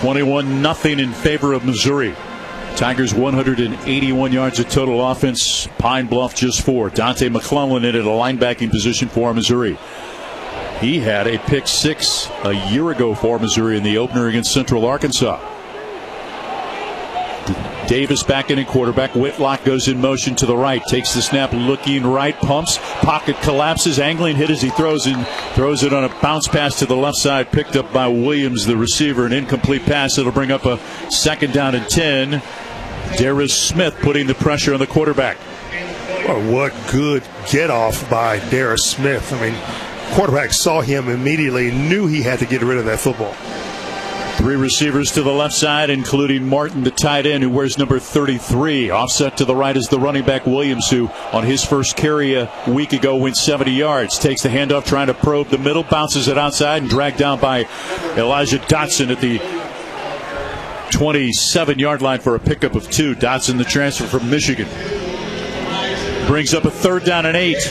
21-0 in favor of Missouri. Tigers 181 yards of total offense. Pine Bluff just 4. Dante McClellan in at a linebacking position for Missouri. He had a pick 6 a year ago for Missouri in the opener against Central Arkansas. Davis back in at quarterback. Whitlock goes in motion to the right. Takes the snap, looking right, pumps. Pocket collapses. Angling hit as he throws it on a bounce pass to the left side. Picked up by Williams, the receiver. An incomplete pass. It'll bring up a 2nd down and 10. Darius Smith putting the pressure on the quarterback. Oh, what good get off by Darius Smith. I mean, quarterback saw him immediately and knew he had to get rid of that football. 3 receivers to the left side, including Martin, the tight end, who wears number 33. Offset to the right is the running back Williams, who on his first carry a week ago went 70 yards. Takes the handoff, trying to probe the middle, bounces it outside, and dragged down by Elijah Dotson at the 27-yard line for a pickup of 2. Dotson, the transfer from Michigan. Brings up a 3rd down and 8.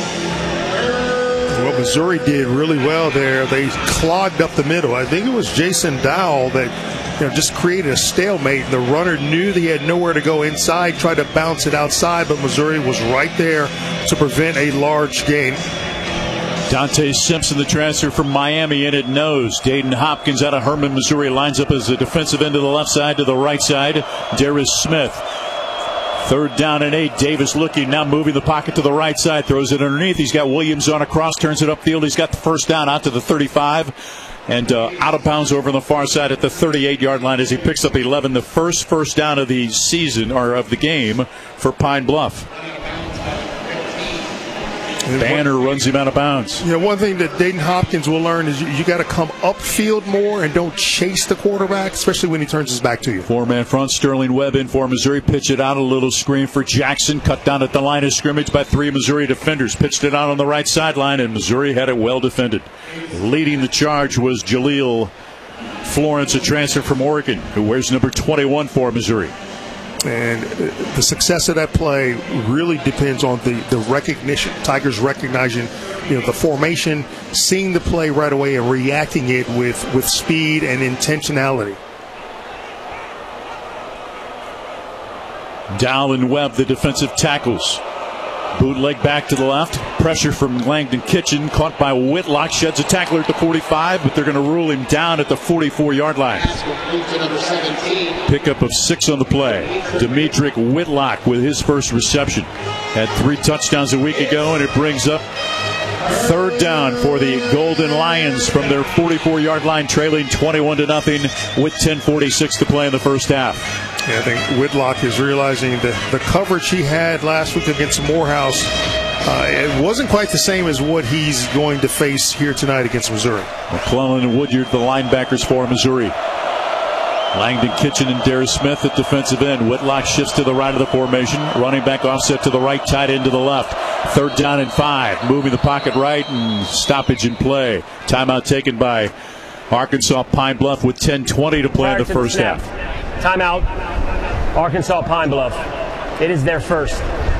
What Missouri did really well there, they clogged up the middle. I think it was Jason Dowell that just created a stalemate. The runner knew that he had nowhere to go inside, tried to bounce it outside, but Missouri was right there to prevent a large gain. Dante Simpson, the transfer from Miami, in at nose. Dayton Hopkins out of Herman, Missouri, lines up as a defensive end to the left side to the right side. Darius Smith. 3rd down and 8. Davis looking, now moving the pocket to the right side. Throws it underneath. He's got Williams on a cross, turns it upfield. He's got the 1st down out to the 35. And out of bounds over on the far side at the 38-yard line as he picks up 11. The first down of the season, or of the game, for Pine Bluff. Banner runs him out of bounds. One thing that Dayton Hopkins will learn is you got to come upfield more and don't chase the quarterback, especially when he turns his back to you. 4-man front. Sterling Webb in for Missouri. Pitch it out, a little screen for Jackson. Cut down at the line of scrimmage by 3 Missouri defenders. Pitched it out on the right sideline, and Missouri had it well defended. Leading the charge was Jaleel Florence, a transfer from Oregon, who wears number 21 for Missouri. And the success of that play really depends on the recognition. Tigers recognizing, the formation, seeing the play right away and reacting it with speed and intentionality. Dowell and Webb, the defensive tackles. Bootleg back to the left. Pressure from Langdon Kitchen. Caught by Whitlock. Sheds a tackler at the 45, but they're going to rule him down at the 44-yard line. Pickup of 6 on the play. Demetric Whitlock with his first reception. Had 3 touchdowns a week ago, and it brings up 3rd down for the Golden Lions from their 44-yard line, trailing 21-0 with 10:46 to play in the first half. Yeah, I think Whitlock is realizing the coverage he had last week against Morehouse, it wasn't quite the same as what he's going to face here tonight against Missouri. McClellan and Woodyard, the linebackers for Missouri. Langdon Kitchen and Darius Smith at defensive end. Whitlock shifts to the right of the formation. Running back offset to the right, tight end to the left. 3rd down and 5. Moving the pocket right, and stoppage in play. Timeout taken by Arkansas Pine Bluff with 10:20 to play in the first half. Timeout, Arkansas Pine Bluff. It is their first.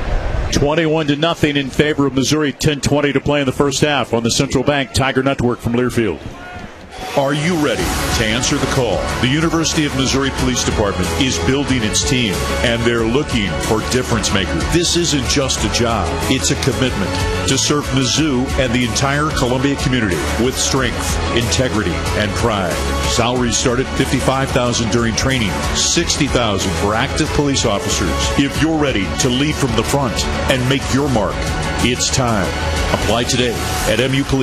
21-0 in favor of Missouri. 10:20 to play in the first half on the Central Bank Tiger Network from Learfield. Are you ready to answer the call? The University of Missouri Police Department is building its team, and they're looking for difference makers. This isn't just a job. It's a commitment to serve Mizzou and the entire Columbia community with strength, integrity, and pride. Salaries start at $55,000 during training, $60,000 for active police officers. If you're ready to lead from the front and make your mark, it's time. Apply today at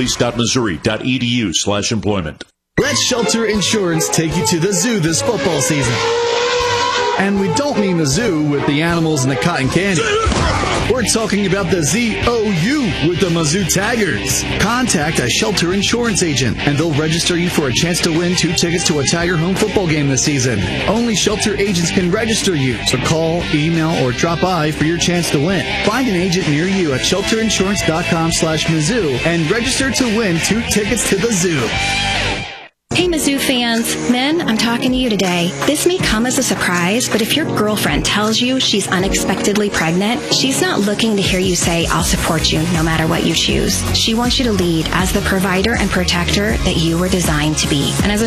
mupolice.missouri.edu/employment. Let Shelter Insurance take you to the zoo this football season. And we don't mean the zoo with the animals and the cotton candy. We're talking about the ZOU with the Mizzou Tigers. Contact a Shelter Insurance agent, and they'll register you for a chance to win 2 tickets to a Tiger home football game this season. Only Shelter agents can register you, so call, email, or drop by for your chance to win. Find an agent near you at shelterinsurance.com/Mizzou and register to win 2 tickets to the zoo. Hey Mizzou fans, men, I'm talking to you today. This may come as a surprise, but if your girlfriend tells you she's unexpectedly pregnant, she's not looking to hear you say, I'll support you no matter what you choose. She wants you to lead as the provider and protector that you were designed to be. And as a